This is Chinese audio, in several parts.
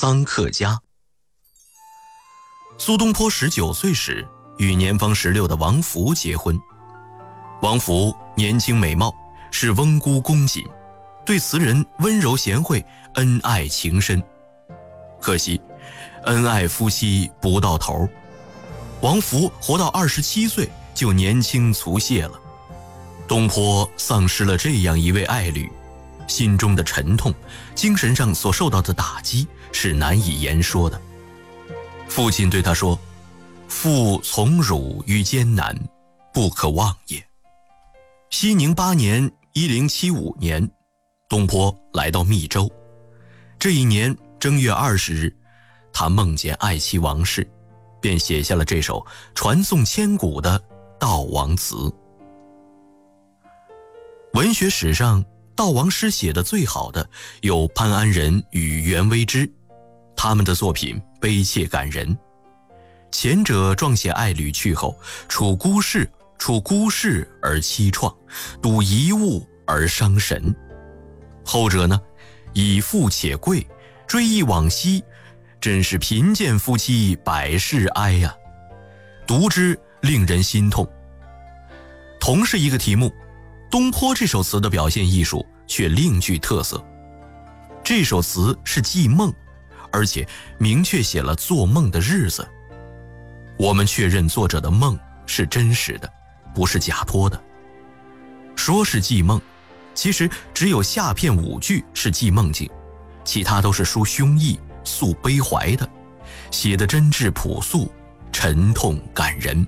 臧克家。苏东坡19岁时与年方16的王弗结婚。王弗年轻美貌，是翁姑恭谨，对词人温柔贤惠，恩爱情深。可惜恩爱夫妻不到头，王弗活到27岁就年轻卒谢了。东坡丧失了这样一位爱侣，心中的沉痛，精神上所受到的打击是难以言说的。父亲对他说：父从辱于艰难，不可忘也。熙宁8年1075年，东坡来到密州。这一年正月20日，他梦见爱妻王氏，便写下了这首传颂千古的悼亡词。文学史上悼亡诗写得最好的有潘安仁与袁微之，他们的作品悲切感人。前者撰写爱侣去后，处孤事而凄怆，睹遗物而伤神。后者呢，以富且贵，追忆往昔，真是贫贱夫妻百事哀呀，读之令人心痛。同是一个题目，东坡这首词的表现艺术却另具特色。这首词是记梦，而且明确写了做梦的日子。我们确认作者的梦是真实的，不是假托的。说是记梦，其实只有下片5句是记梦境，其他都是抒胸臆、诉悲怀的，写得真挚朴素，沉痛感人。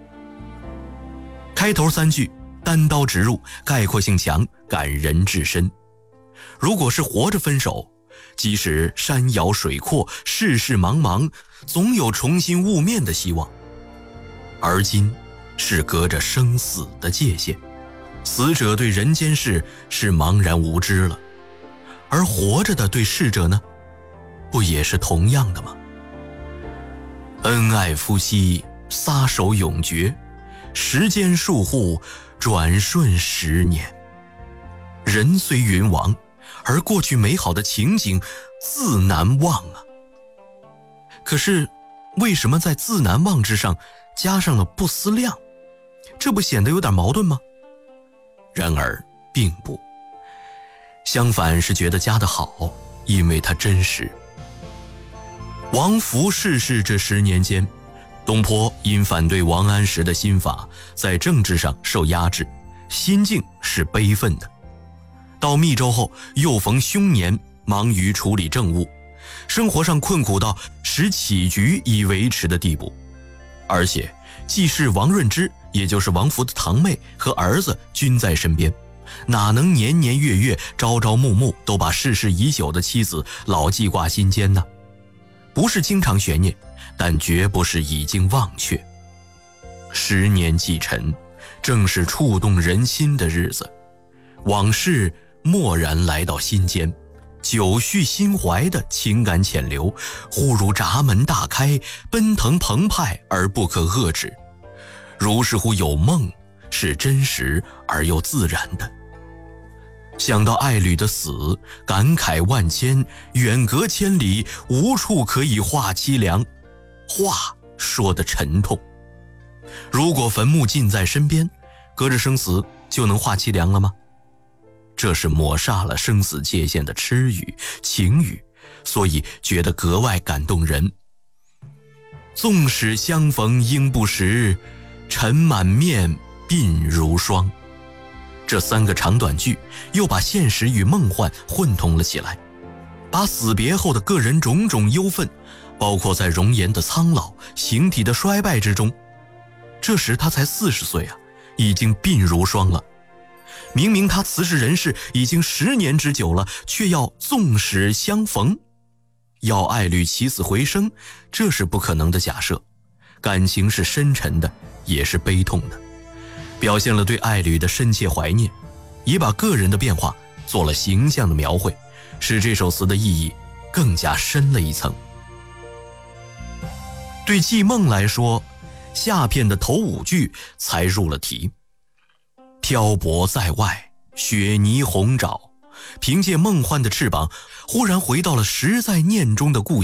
开头3句单刀直入，概括性强，感人至深。如果是活着分手，即使山遥水阔，世事茫茫，总有重新悟面的希望。而今是隔着生死的界限，死者对人间事是茫然无知了，而活着的对逝者呢，不也是同样的吗？恩爱夫妻撒手永绝，时间数户，转瞬10年。人虽云亡，而过去美好的情景自难忘啊。可是为什么在自难忘之上加上了不思量？这不显得有点矛盾吗？然而并不，相反是觉得加得好，因为它真实。王弗逝世这10年间，东坡因反对王安石的新法，在政治上受压制，心境是悲愤的。到密州后，又逢凶年，忙于处理政务，生活上困苦到使起居以维持的地步。而且继室王润之，也就是王弗的堂妹和儿子均在身边，哪能年年月月朝朝暮暮都把逝世已久的妻子老记挂心间呢？不是经常悬念，但绝不是已经忘却。10年既沉，正是触动人心的日子，往事蓦然来到心间，久蓄心怀的情感潜流，忽如闸门大开，奔腾澎湃而不可遏制。如是乎有梦，是真实而又自然的。想到爱侣的死，感慨万千，远隔千里，无处可以话凄凉。话说得沉痛。如果坟墓近在身边，隔着生死就能话凄凉了吗？这是抹煞了生死界限的痴语情语，所以觉得格外感动人。纵使相逢应不识，尘满面鬓如霜。这3个长短句又把现实与梦幻混同了起来，把死别后的个人种种忧愤，包括在容颜的苍老、形体的衰败之中。这时他才40岁啊，已经鬓如霜了。明明他辞世人世已经10年之久了，却要纵使相逢，要爱侣起死回生，这是不可能的假设。感情是深沉的，也是悲痛的，表现了对爱侣的深切怀念，也把个人的变化做了形象的描绘，使这首词的意义更加深了一层。对记梦来说，下片的头5句才入了题。漂泊在外，雪泥红爪，凭借梦幻的翅膀，忽然回到了实在念中的故乡。